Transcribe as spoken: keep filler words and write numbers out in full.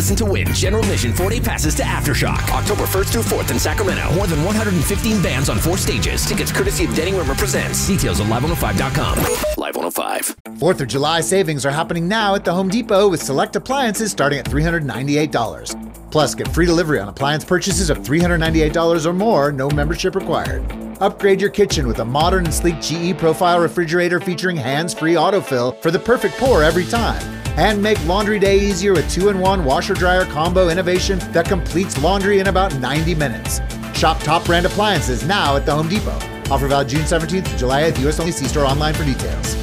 listen to win general admission four-day passes to Aftershock. October first through fourth in Sacramento. More than one hundred fifteen bands on four stages. Tickets courtesy of Denny River Presents. Details at live one oh five dot com. Live one oh five. fourth of July savings are happening now at the Home Depot with select appliances starting at three hundred ninety-eight dollars. Plus, get free delivery on appliance purchases of three hundred ninety-eight dollars or more, no membership required. Upgrade your kitchen with a modern and sleek G E Profile refrigerator featuring hands-free autofill for the perfect pour every time. And make laundry day easier with two in one washer-dryer combo innovation that completes laundry in about ninety minutes. Shop top brand appliances now at the Home Depot. Offer valid June seventeenth to July eighth, U S only. See store online for details.